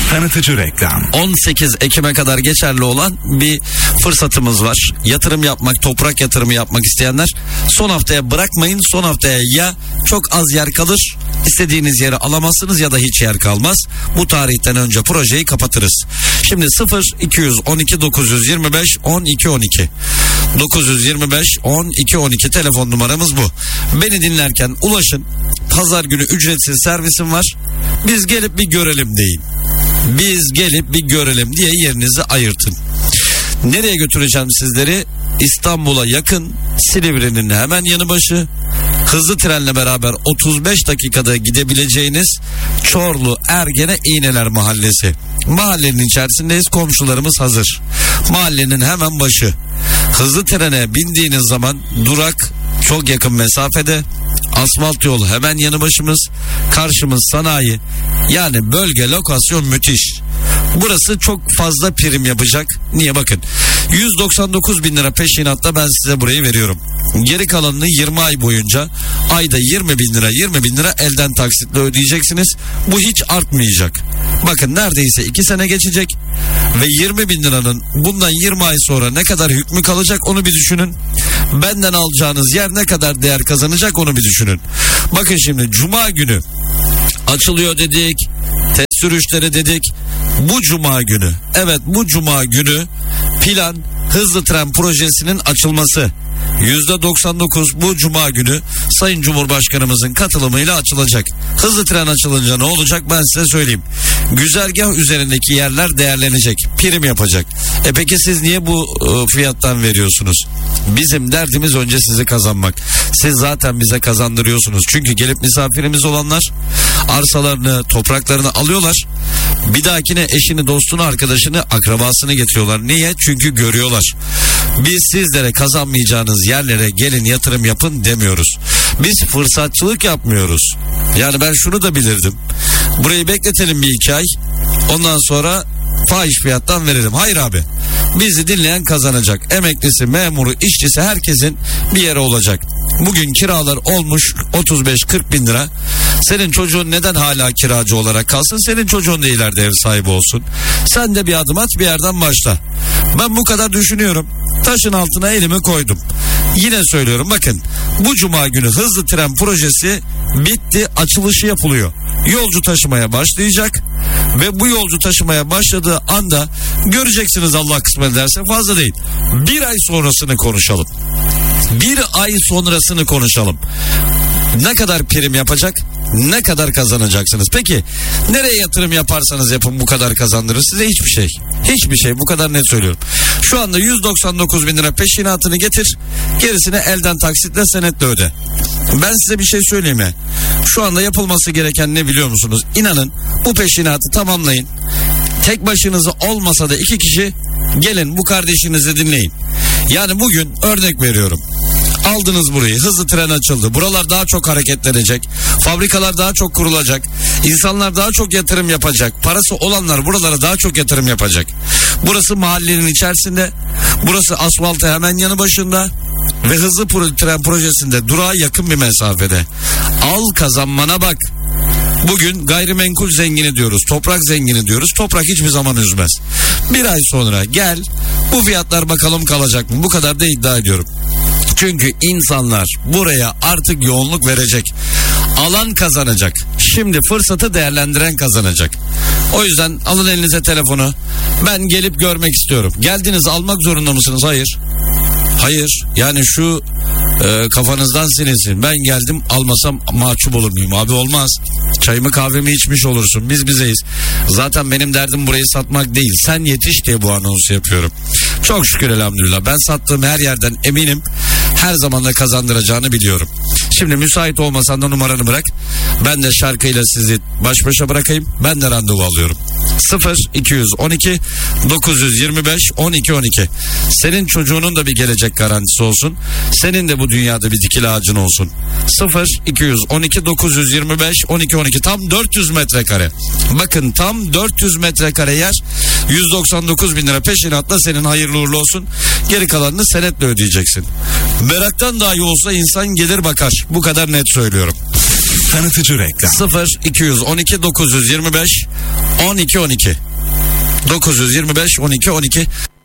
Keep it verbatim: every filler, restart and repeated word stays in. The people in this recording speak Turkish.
Tanıtıcı reklam. on sekiz Ekim'e kadar geçerli olan bir fırsatımız var. Yatırım yapmak, toprak yatırımı yapmak isteyenler son haftaya bırakmayın. Son haftaya ya çok az yer kalır, istediğiniz yeri alamazsınız ya da hiç yer kalmaz. Bu tarihten önce projeyi kapatırız. Şimdi sıfır iki on iki dokuz yüz yirmi beş on iki on iki dokuz yüz yirmi beş on iki on iki telefon numaramız bu. Beni dinlerken ulaşın. Pazar günü ücretsiz servisim var. Biz gelip bir görelim deyin. Biz gelip bir görelim diye yerinizi ayırtın. Nereye götüreceğim sizleri? İstanbul'a yakın, Silivri'nin hemen yanı başı, hızlı trenle beraber otuz beş dakikada gidebileceğiniz Çorlu Ergene İğneler Mahallesi. Mahallenin içerisindeyiz, komşularımız hazır. Mahallenin hemen başı. Hızlı trene bindiğiniz zaman durak çok yakın mesafede. Asfalt yol hemen yanı başımız. Karşımız sanayi. Yani bölge, lokasyon müthiş. Burası çok fazla prim yapacak. Niye bakın. yüz doksan dokuz bin lira peşinatta ben size burayı veriyorum. Geri kalanını yirmi ay boyunca ayda yirmi bin lira yirmi bin lira elden taksitle ödeyeceksiniz. Bu hiç artmayacak. Bakın neredeyse iki sene geçecek ve yirmi bin liranın bundan yirmi ay sonra ne kadar hükmü kalacak onu bir düşünün. Benden alacağınız yer ne kadar değer kazanacak onu bir düşünün. Bakın şimdi cuma günü açılıyor dedik, test sürüşleri dedik. Bu cuma günü, evet bu cuma günü plan hızlı tren projesinin açılması. yüzde doksan dokuz bu cuma günü Sayın Cumhurbaşkanımızın katılımıyla açılacak. Hızlı tren açılınca ne olacak ben size söyleyeyim. Güzergah üzerindeki yerler değerlenecek, prim yapacak. E peki siz niye bu e, fiyattan veriyorsunuz? Bizim derdimiz önce sizi kazanmak. Siz zaten bize kazandırıyorsunuz. Çünkü gelip misafirimiz olanlar arsalarını, topraklarını alıyorlar. Bir dahakine eşini, dostunu, arkadaşını, akrabasını getiriyorlar. Niye? Çünkü görüyorlar. Biz sizlere kazanmayacağınız yerlere gelin yatırım yapın demiyoruz. Biz fırsatçılık yapmıyoruz. Yani ben şunu da bilirdim. Burayı bekletelim bir iki ay. Ondan sonra fahiş fiyattan verelim. Hayır abi. Bizi dinleyen kazanacak. Emeklisi, memuru, işçisi herkesin bir yere olacak. Bugün kiralar olmuş otuz beş kırk bin lira. Senin çocuğun neden hala kiracı olarak kalsın? Senin çocuğun da ileride ev sahibi olsun. Sen de bir adım at, bir yerden başla. Ben bu kadar düşünüyorum. Taşın altına elimi koydum. Yine söylüyorum bakın. Bu cuma günü hızlı tren projesi bitti, açılışı yapılıyor. Yolcu taşımaya başlayacak ve bu yolcu taşımaya başladığı anda göreceksiniz, Allah kısmet ederse, fazla değil. Bir ay sonrasını konuşalım. Bir ay sonrasını konuşalım. Ne kadar prim yapacak? Ne kadar kazanacaksınız? Peki nereye yatırım yaparsanız yapın bu kadar kazandırır size? Hiçbir şey. Hiçbir şey, bu kadar net söylüyorum. Şu anda yüz doksan dokuz bin lira peşinatını getir. Gerisini elden taksitle, senetle öde. Ben size bir şey söyleyeyim mi? Şu anda yapılması gereken ne biliyor musunuz? İnanın, bu peşinatı tamamlayın. Tek başınıza olmasa da iki kişi gelin bu kardeşinizi dinleyin. Yani bugün örnek veriyorum. Aldınız burayı, hızlı tren açıldı. Buralar daha çok hareketlenecek. Fabrikalar daha çok kurulacak. İnsanlar daha çok yatırım yapacak. Parası olanlar buralara daha çok yatırım yapacak. Burası mahallenin içerisinde. Burası asfaltı hemen yanı başında. Ve hızlı tren projesinde durağa yakın bir mesafede. Al kazanmana bak. Bugün gayrimenkul zengini diyoruz, toprak zengini diyoruz. Toprak hiçbir zaman üzmez. Bir ay sonra gel, bu fiyatlar bakalım kalacak mı? Bu kadar da iddia ediyorum. Çünkü insanlar buraya artık yoğunluk verecek. Alan kazanacak. Şimdi fırsatı değerlendiren kazanacak. O yüzden alın elinize telefonu. Ben gelip görmek istiyorum. Geldiniz, almak zorunda mısınız? Hayır. Hayır. Yani şu e, kafanızdan silinsin. Ben geldim, almasam mahcup olur muyum? Abi olmaz. Çayımı kahvemi içmiş olursun. Biz bizeyiz. Zaten benim derdim burayı satmak değil. Sen yetiş diye bu anonsu yapıyorum. Çok şükür elhamdülillah. Ben sattığım her yerden eminim. Her zaman da kazandıracağını biliyorum. Şimdi müsait olmasan da numaranı bırak. Ben de şarkıyla sizi baş başa bırakayım. Ben de randevu alıyorum. sıfır iki on iki dokuz yüz yirmi beş on iki on iki. Senin çocuğunun da bir gelecek garantisi olsun. Senin de bu dünyada bir dikil ağacın olsun. sıfır iki on iki dokuz yüz yirmi beş on iki on iki. Tam dört yüz metrekare. Bakın tam dört yüz metrekare yer. yüz doksan dokuz bin lira peşinatla senin hayırlı uğurlu olsun. Geri kalanını senetle ödeyeceksin. Meraktan dahi olsa insan gelir bakar. Bu kadar net söylüyorum. Tanıtıcı reklam. sıfır iki on iki dokuz yüz yirmi beş on iki on iki dokuz yüz yirmi beş on iki on iki